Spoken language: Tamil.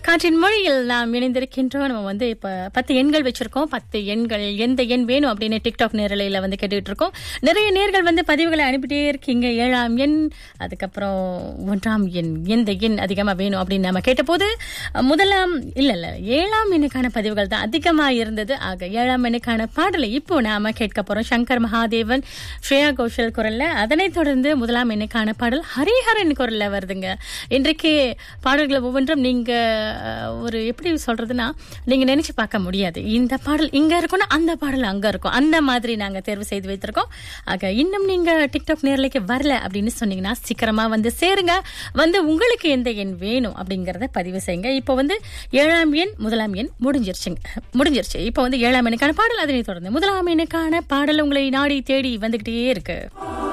காற்றின் மொழியில் நாம் இணைந்திருக்கின்றோம். நம்ம வந்து இப்ப 10 எண்கள் வச்சிருக்கோம். 10 எண்கள் எந்த எண் வேணும் அப்படின்னு டிக்டாக் நேரலையில வந்து கேட்டுட்டு இருக்கோம். நிறைய நேர்கள் வந்து பதிவுகளை அனுப்பிட்டே இருக்கீங்க. 7ஆம் எண், அதுக்கப்புறம் 1ஆம் எண், எந்த எண் அதிகமா வேணும் அப்படின்னு நம்ம கேட்டபோது முதலாம் இல்ல 7ஆம் எண்ணுக்கான பதிவுகள் தான் அதிகமா இருந்தது. ஆக 7ஆம் எண்ணுக்கான பாடலை இப்போ நாம கேட்க போறோம். சங்கர் மகாதேவன், ஸ்ரேயா கோஷல் குரல்ல. அதனைத் தொடர்ந்து முதலாம் எண்ணுக்கான பாடல் ஹரிஹரன் குரல்ல வருதுங்க. இன்றைக்கு பாடல்கள் ஒவ்வொன்றும் நீங்க ஒரு எப்படி சொல்றதுன்னா, நீங்க நினைச்சு பார்க்க முடியாது. இந்த பாடல் இங்க இருக்கும்னா அந்த பாடல் அங்க இருக்கும். அந்த மாதிரி நாங்க தேர்வு செய்து வைத்திருக்கோம். ஆக இன்னும் நீங்க டிக்டாக் நேரலைக்கு வரல அப்படின்னு சொன்னீங்கன்னா சீக்கிரமா வந்து சேருங்க. வந்து உங்களுக்கு எந்த எண் வேணும் அப்படிங்கறத பதிவு செய்யுங்க. இப்போ வந்து 7ஆம் எண், முதலாம் எண் முடிஞ்சிருச்சு. இப்போ வந்து 7ஆம் எண்ணுக்கான பாடல், அதனை தொடர்ந்து முதலாம் எண்ணுக்கான பாடல் உங்களை நாடி தேடி வந்துகிட்டே இருக்கு.